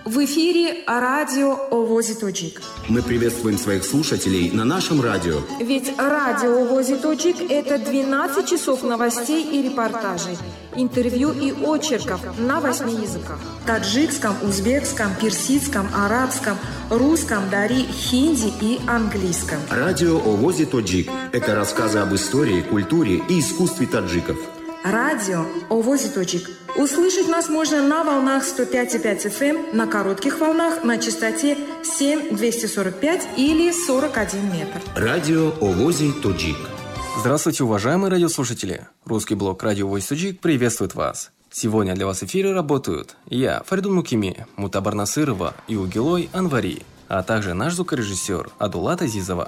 В эфире радио «Овози Тоджик». Мы приветствуем своих слушателей на нашем радио. Ведь радио «Овози Тоджик» – это 12 часов новостей и репортажей, интервью и очерков на 8 языках. Таджикском, узбекском, персидском, арабском, русском, дари, хинди и английском. Радио «Овози Тоджик» – это рассказы об истории, культуре и искусстве таджиков. Радио «Овози Тоджик». Услышать нас можно на волнах 105,5 FM, на коротких волнах на частоте 7-245 или 41 метр. Радио «Овози Тоджик». Здравствуйте, уважаемые радиослушатели! Русский блог «Радио «Овози Тоджик» приветствует вас. Сегодня для вас в эфире работают я, Фаридун Мукими, Мутабар Насырова и Угилой Анвари, а также наш звукорежиссер Адулат Азизова.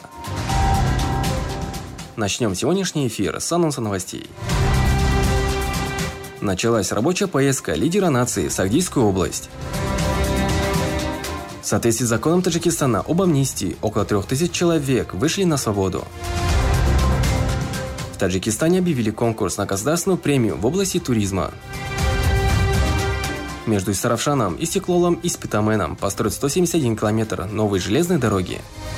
Начнем сегодняшний эфир с анонса новостей. Началась рабочая поездка лидера нации в Сагдийскую область. В соответствии с законом Таджикистана об амнистии, около 3000 человек вышли на свободу. В Таджикистане объявили конкурс на государственную премию в области туризма. Между Исаравшаном, Истиклолом и Спитаменом построят 171 километр новой железной дороги.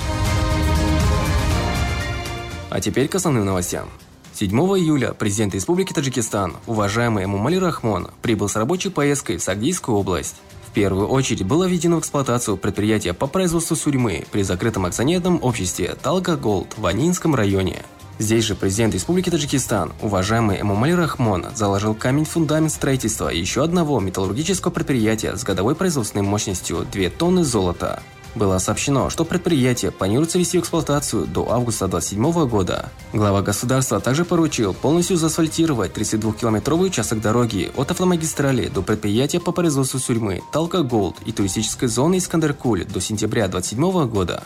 А теперь к основным новостям. 7 июля президент Республики Таджикистан, уважаемый Эмомали Рахмон, прибыл с рабочей поездкой в Сагдийскую область. В первую очередь было введено в эксплуатацию предприятие по производству сурьмы при закрытом акционерном обществе Талга Голд в Анинском районе. Здесь же президент Республики Таджикистан, уважаемый Эмомали Рахмон, заложил камень-фундамент строительства еще одного металлургического предприятия с годовой производственной мощностью 2 тонны золота. Было сообщено, что предприятие планируется ввести в эксплуатацию до августа 2027 года. Глава государства также поручил полностью заасфальтировать 32-километровый участок дороги от автомагистрали до предприятия по производству сурьмы Талга Голд и туристической зоны Искандер-Куль до сентября 2027 года.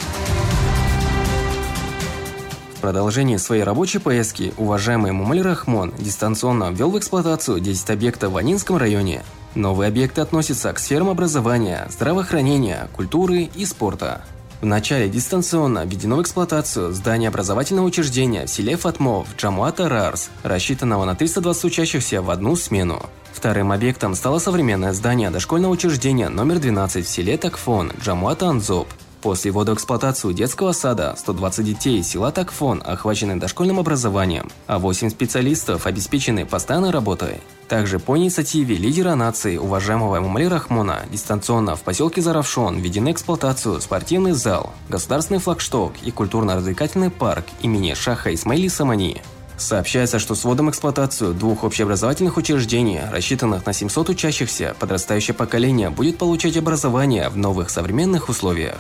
В продолжении своей рабочей поездки уважаемый Эмомали Рахмон дистанционно ввел в эксплуатацию 10 объектов в Анинском районе. Новые объекты относятся к сферам образования, здравоохранения, культуры и спорта. Вначале дистанционно введено в эксплуатацию здание образовательного учреждения в селе Фатмо в Джамуат-Арарс, рассчитанного на 320 учащихся в одну смену. Вторым объектом стало современное здание дошкольного учреждения номер 12 в селе Такфон, Джамуат-Анзоб. После ввода в эксплуатацию детского сада 120 детей из села Такфон охвачены дошкольным образованием, а 8 специалистов обеспечены постоянной работой. Также по инициативе лидера нации, уважаемого Эмомали Рахмона, дистанционно в поселке Заравшон введены в эксплуатацию спортивный зал, государственный флагшток и культурно-развлекательный парк имени Шаха Исмаили Самани. Сообщается, что с вводом в эксплуатацию 2 общеобразовательных учреждений, рассчитанных на 700 учащихся, подрастающее поколение будет получать образование в новых современных условиях.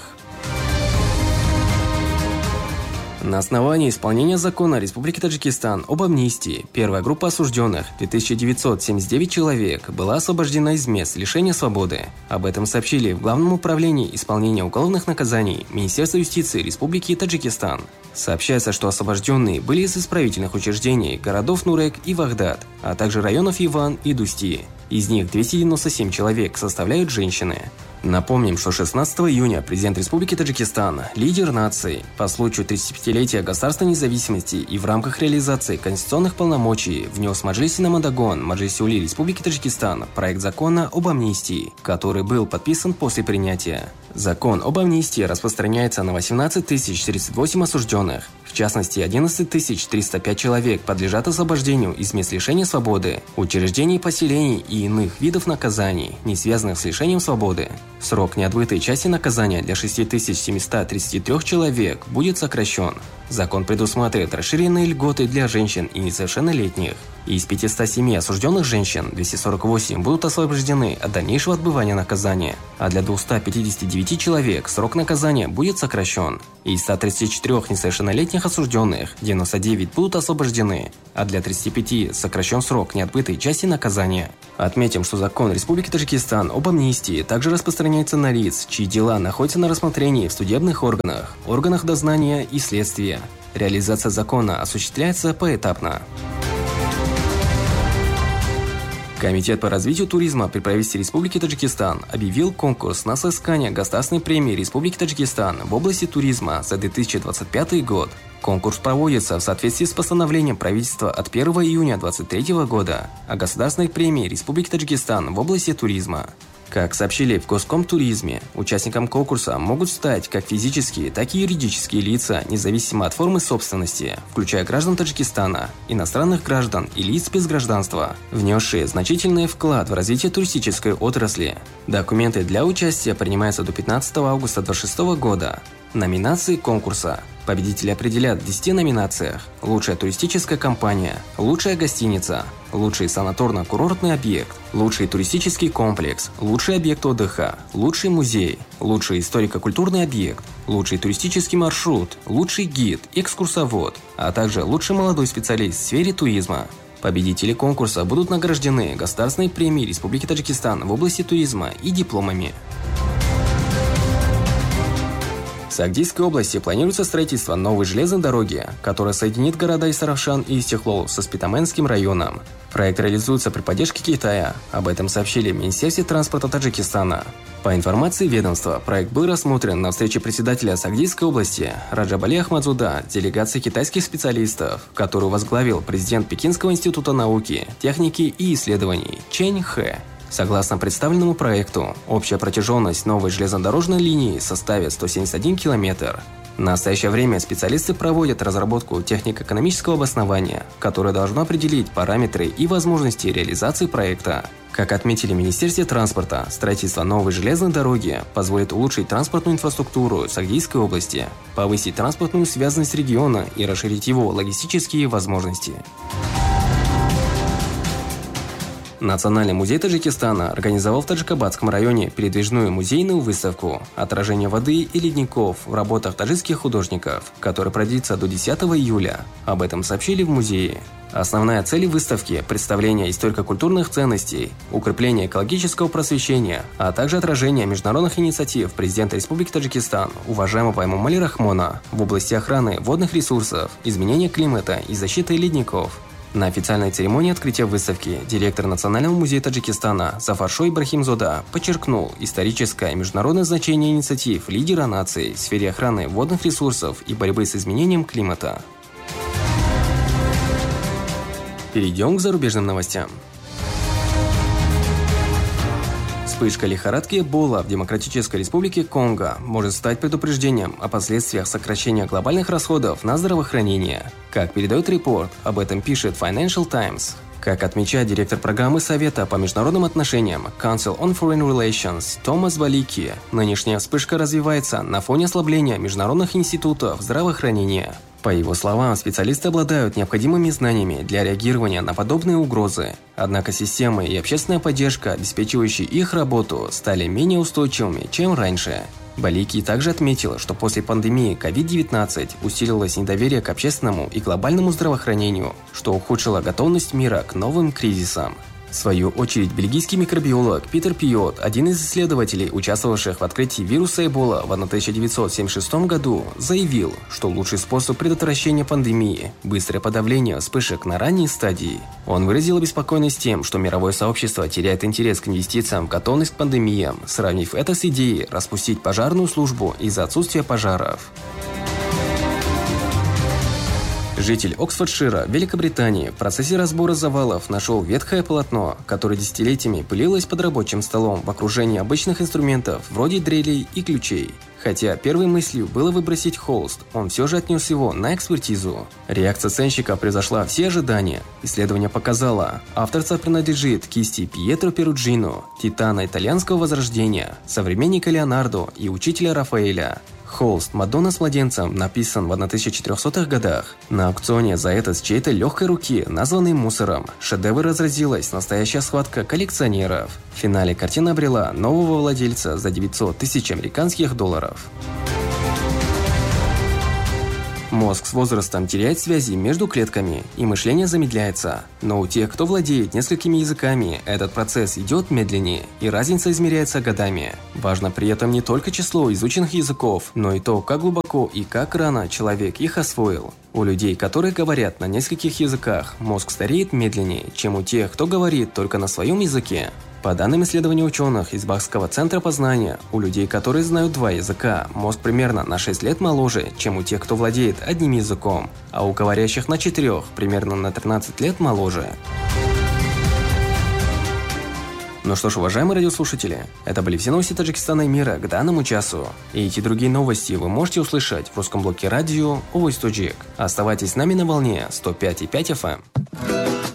На основании исполнения закона Республики Таджикистан об амнистии, первая группа осужденных, 2979 человек, была освобождена из мест лишения свободы. Об этом сообщили в Главном управлении исполнения уголовных наказаний Министерства юстиции Республики Таджикистан. Сообщается, что освобожденные были из исправительных учреждений городов Нурек и Вагдад, а также районов Иван и Дусти. Из них 297 человек составляют женщины. Напомним, что 16 июня президент Республики Таджикистан, лидер нации, по случаю 35-летия государственной независимости и в рамках реализации конституционных полномочий внес в Маджлиси Намадагон, Маджлиси-Ули Республики Таджикистан проект закона об амнистии, который был подписан после принятия. Закон об амнистии распространяется на 18 038 осужденных. В частности, 11 305 человек подлежат освобождению из мест лишения свободы, учреждений поселений и иных видов наказаний, не связанных с лишением свободы. Срок неотбытой части наказания для 6733 человек будет сокращен. Закон предусматривает расширенные льготы для женщин и несовершеннолетних. Из 507 осужденных женщин 248 будут освобождены от дальнейшего отбывания наказания, а для 259 человек срок наказания будет сокращен. Из 134 несовершеннолетних осужденных 99 будут освобождены, а для 35 сокращен срок неотбытой части наказания. Отметим, что закон Республики Таджикистан об амнистии также распространяется на лиц, чьи дела находятся на рассмотрении в судебных органах, органах дознания и следствия. Реализация закона осуществляется поэтапно. Комитет по развитию туризма при правительстве Республики Таджикистан объявил конкурс на соискание государственной премии Республики Таджикистан в области туризма за 2025 год. Конкурс проводится в соответствии с постановлением правительства от 1 июня 2023 года о государственной премии Республики Таджикистан в области туризма. Как сообщили в Госкомтуризме, участникам конкурса могут стать как физические, так и юридические лица, независимо от формы собственности, включая граждан Таджикистана, иностранных граждан и лиц без гражданства, внесшие значительный вклад в развитие туристической отрасли. Документы для участия принимаются до 15 августа 2026 года. Номинации конкурса. Победители определят в 10 номинациях: лучшая туристическая компания, лучшая гостиница, лучший санаторно-курортный объект, лучший туристический комплекс, лучший объект отдыха, лучший музей, лучший историко-культурный объект, лучший туристический маршрут, лучший гид, экскурсовод, а также лучший молодой специалист в сфере туризма. Победители конкурса будут награждены государственной премией Республики Таджикистан в области туризма и дипломами. В Сагдийской области планируется строительство новой железной дороги, которая соединит города Исаравшан и Истихлол со Спитаменским районом. Проект реализуется при поддержке Китая, об этом сообщили в Министерстве транспорта Таджикистана. По информации ведомства, проект был рассмотрен на встрече председателя Сагдийской области Раджабали Ахмадзуда с делегацией китайских специалистов, которую возглавил президент Пекинского института науки, техники и исследований Чэнь Хэ. Согласно представленному проекту, общая протяженность новой железнодорожной линии составит 171 километр. В настоящее время специалисты проводят разработку технико-экономического обоснования, которое должно определить параметры и возможности реализации проекта. Как отметили в Министерстве транспорта, строительство новой железной дороги позволит улучшить транспортную инфраструктуру Сагдийской области, повысить транспортную связанность региона и расширить его логистические возможности. Национальный музей Таджикистана организовал в Таджикобадском районе передвижную музейную выставку «Отражение воды и ледников» в работах таджикских художников, которая продлится до 10 июля. Об этом сообщили в музее. Основная цель выставки – представление историко-культурных ценностей, укрепление экологического просвещения, а также отражение международных инициатив президента Республики Таджикистан, уважаемого Эмомали Рахмона, в области охраны водных ресурсов, изменения климата и защиты ледников. На официальной церемонии открытия выставки директор Национального музея Таджикистана Зафаршо Ибрахимзода подчеркнул историческое и международное значение инициатив лидера нации в сфере охраны водных ресурсов и борьбы с изменением климата. Перейдем к зарубежным новостям. Вспышка лихорадки Эбола в Демократической Республике Конго может стать предупреждением о последствиях сокращения глобальных расходов на здравоохранение. Как передает репорт, об этом пишет Financial Times. Как отмечает директор программы Совета по международным отношениям Council on Foreign Relations Томас Балики, нынешняя вспышка развивается на фоне ослабления международных институтов здравоохранения. По его словам, специалисты обладают необходимыми знаниями для реагирования на подобные угрозы. Однако системы и общественная поддержка, обеспечивающие их работу, стали менее устойчивыми, чем раньше. Балики также отметил, что после пандемии COVID-19 усилилось недоверие к общественному и глобальному здравоохранению, что ухудшило готовность мира к новым кризисам. В свою очередь, бельгийский микробиолог Питер Пиот, один из исследователей, участвовавших в открытии вируса Эбола в 1976 году, заявил, что лучший способ предотвращения пандемии – быстрое подавление вспышек на ранней стадии. Он выразил обеспокоенность тем, что мировое сообщество теряет интерес к инвестициям в готовность к пандемиям, сравнив это с идеей распустить пожарную службу из-за отсутствия пожаров. Житель Оксфордшира, Великобритании, в процессе разбора завалов нашел ветхое полотно, которое десятилетиями пылилось под рабочим столом в окружении обычных инструментов, вроде дрелей и ключей. Хотя первой мыслью было выбросить холст, он все же отнес его на экспертизу. Реакция оценщика превзошла все ожидания. Исследование показало, авторство принадлежит кисти Пьетро Перуджино, титана итальянского возрождения, современника Леонардо и учителя Рафаэля. Холст «Мадонна с младенцем» написан в 1400-х годах. На аукционе за это с чьей-то легкой руки, названный мусором, шедевр разразилась настоящая схватка коллекционеров. В финале картина обрела нового владельца за 900 тысяч американских долларов. Мозг с возрастом теряет связи между клетками, и мышление замедляется. Но у тех, кто владеет несколькими языками, этот процесс идет медленнее, и разница измеряется годами. Важно при этом не только число изученных языков, но и то, как глубоко и как рано человек их освоил. У людей, которые говорят на нескольких языках, мозг стареет медленнее, чем у тех, кто говорит только на своем языке. По данным исследования ученых из Бахского центра познания, у людей, которые знают 2 языка, мозг примерно на 6 лет моложе, чем у тех, кто владеет одним языком, а у говорящих на 4 примерно на 13 лет моложе. Ну что ж, уважаемые радиослушатели, это были все новости Таджикистана и мира к данному часу. И эти другие новости вы можете услышать в русском блоке радио Овойс Тоджик. Оставайтесь с нами на волне 105,5 FM.